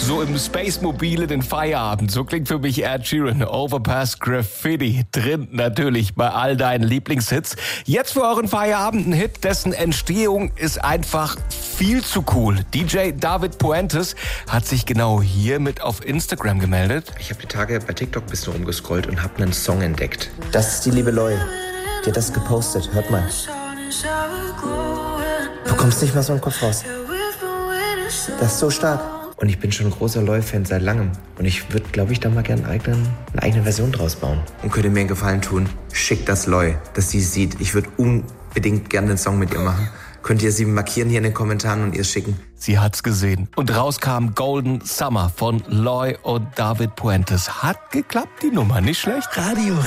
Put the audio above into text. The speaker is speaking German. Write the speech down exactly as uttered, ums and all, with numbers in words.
So im Space-Mobil in den Feierabend. So klingt für mich Ed Sheeran, Overpass Graffiti. Drin natürlich bei all deinen Lieblingshits. Jetzt für euren Feierabend ein Hit, dessen Entstehung ist einfach viel zu cool. D J David Puentes hat sich genau hier mit auf Instagram gemeldet. Ich habe die Tage bei TikTok ein bisschen rumgescrollt und habe einen Song entdeckt. Das ist die liebe Loi. Die hat das gepostet. Hört mal. Du kommst nicht mal so im Kopf raus. Das ist so stark. Und ich bin schon ein großer Loi-Fan seit langem. Und ich würde, glaube ich, da mal gerne eine eigene Version draus bauen. Und könnt ihr mir einen Gefallen tun? Schickt das Loi, dass sie sieht. Ich würde unbedingt gerne einen Song mit ihr machen. Könnt ihr sie markieren hier in den Kommentaren und ihr schicken? Sie hat's gesehen. Und raus kam Golden Summer von Loi und David Puentes. Hat geklappt, die Nummer. Nicht schlecht. Radio